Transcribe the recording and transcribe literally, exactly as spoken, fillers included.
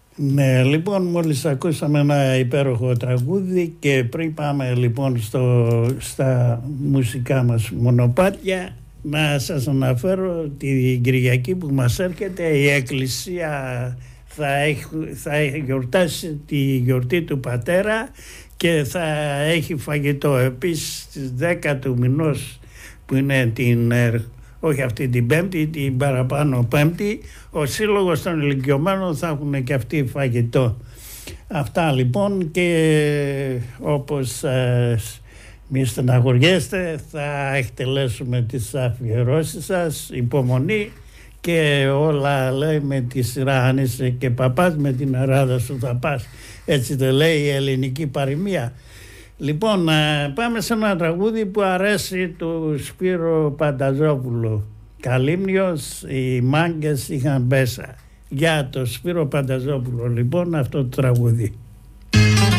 Ναι, λοιπόν, μόλις ακούσαμε ένα υπέροχο τραγούδι και πριν πάμε λοιπόν στο, στα μουσικά μας μονοπάτια, να σας αναφέρω την Κυριακή που μας έρχεται η Εκκλησία θα, έχει, θα έχει γιορτάσει τη γιορτή του πατέρα και θα έχει φαγητό. Επίσης στις δέκα του μηνός που είναι την, όχι αυτή την Πέμπτη, την παραπάνω Πέμπτη, ο Σύλλογος των Ηλικιωμένων θα έχουν και αυτοί φαγητό. Αυτά λοιπόν, και όπως ε, μη στεναχωριέστε, θα εκτελέσουμε τις αφιερώσεις σας, υπομονή και όλα λέει με τη σειρά, αν είσαι και παπάς με την Ελλάδα σου θα πας, έτσι το λέει η ελληνική παροιμία. Λοιπόν, πάμε σε ένα τραγούδι που αρέσει του Σπύρο Πανταζόπουλου. Καλύμνιος, οι μάγκες είχαν μπέσα. Για το Σπύρο Πανταζόπουλο λοιπόν αυτό το τραγούδι.